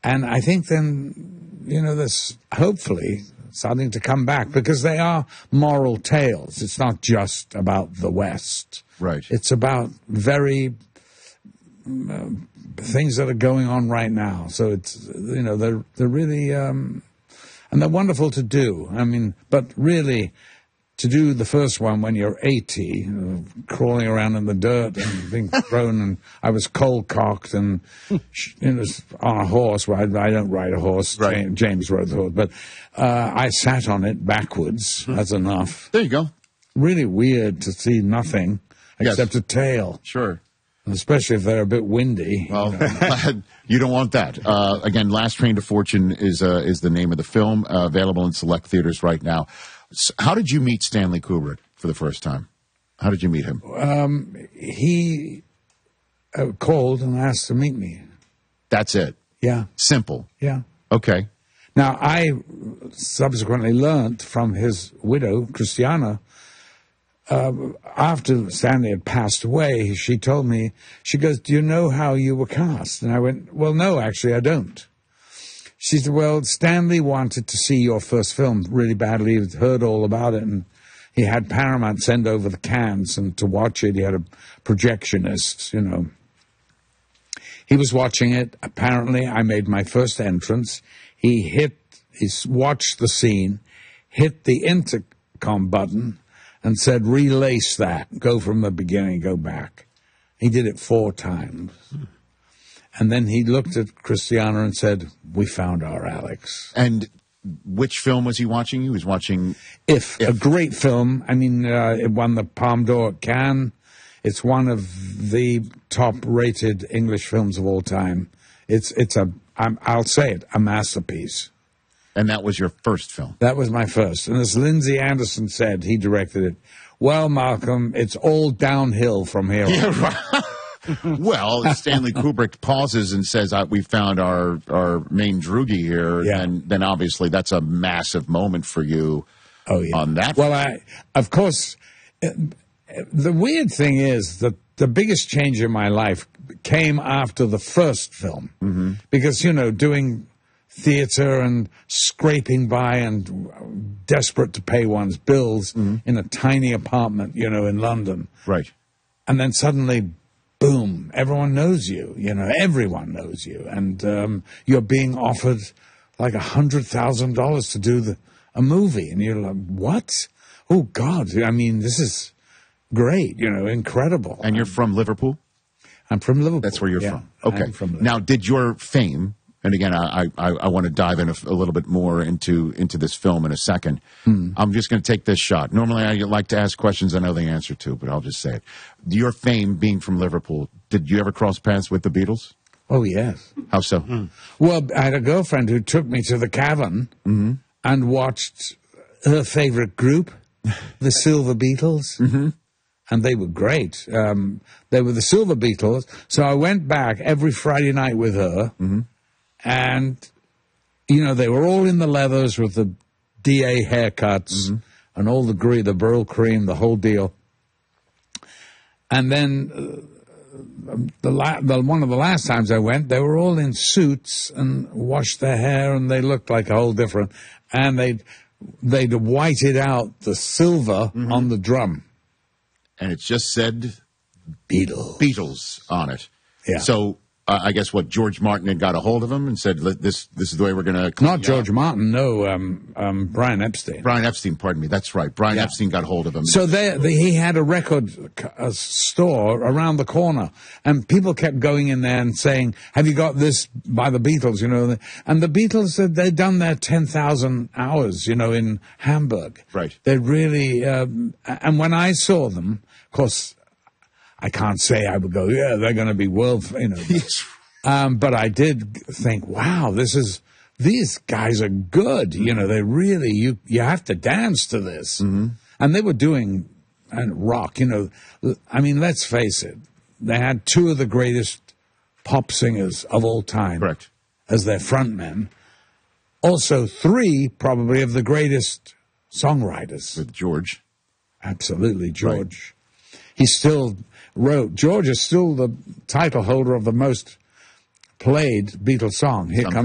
And I think then, there's hopefully starting to come back because they are moral tales. It's not just about the West. Right. It's about very things that are going on right now. So it's, they're really, and they're wonderful to do. I mean, but really, to do the first one when you're 80, crawling around in the dirt and being thrown, and I was cold-cocked and on a horse. Well, I don't ride a horse. Right. James rode the horse. But I sat on it backwards. That's enough. There you go. Really weird to see nothing except a tail. Sure. Especially if they're a bit windy. Well, you don't want that. Again, Last Train to Fortune is the name of the film, available in select theaters right now. So how did you meet Stanley Kubrick for the first time? How did you meet him? He called and asked to meet me. That's it. Yeah. Simple. Yeah. Okay. Now, I subsequently learned from his widow, Christiana, after Stanley had passed away, she told me, she goes, "Do you know how you were cast?" And I went, "Well, no, actually, I don't." She said, "Well, Stanley wanted to see your first film really badly. He'd heard all about it, and he had Paramount send over the cans and to watch it. He had a projectionist, He was watching it. Apparently, I made my first entrance. He watched the scene, hit the intercom button, and said, "Relace that. Go from the beginning, go back." He did it 4 times. And then he looked at Christiana and said, "We found our Alex." And which film was he watching? He was watching If. A great film. I mean, it won the Palme d'Or at Cannes. It's one of the top-rated English films of all time. I'll say it, a masterpiece. And that was your first film? That was my first. And as Lindsay Anderson said, he directed it, "Well, Malcolm, it's all downhill from here on." Yeah, right. Well, Stanley Kubrick pauses and says, "We found our main droogie here," and then obviously that's a massive moment for you. Oh, yeah. On that. Well, of course, the weird thing is that the biggest change in my life came after the first film, because doing theater and scraping by and desperate to pay one's bills in a tiny apartment, in London. Right. And then suddenly, boom, everyone knows you, everyone knows you. And you're being offered like $100,000 to do a movie. And you're like, what? Oh, God. I mean, this is great, incredible. And you're from Liverpool? I'm from Liverpool. That's where you're from. Okay. I'm from Liverpool. Now, did your fame, and again, I want to dive in a little bit more into this film in a second. I'm just going to take this shot. Normally, I like to ask questions I know the answer to, but I'll just say it. Your fame being from Liverpool, did you ever cross paths with the Beatles? Oh, yes. How so? Well, I had a girlfriend who took me to the Cavern and watched her favorite group, the Silver Beatles. And they were great. They were the Silver Beatles. So I went back every Friday night with her. And, they were all in the leathers with the DA haircuts and all the Brill cream, the whole deal. And then one of the last times I went, they were all in suits and washed their hair, and they looked like a whole different. And they'd whited out the silver on the drum. And it just said Beatles on it. Yeah. So I guess George Martin had got a hold of him and said, "This is the way we're going to." Not George Martin, no. Brian Epstein. Brian Epstein, pardon me. That's right. Brian Epstein got a hold of him. So he had a record store around the corner, and people kept going in there and saying, "Have you got this by the Beatles?" And the Beatles said they'd done their 10,000 hours, in Hamburg. Right. They really, and when I saw them, of course, I can't say I would go, "Yeah, they're going to be world," Yes. But I did think, wow, these guys are good. They really, you have to dance to this. And they were doing rock, I mean, let's face it. They had 2 of the greatest pop singers of all time. Correct. As their frontmen. Also 3 probably of the greatest songwriters. With George. Absolutely, George. Right. He still wrote. George is still the title holder of the most played Beatles song. Here Comes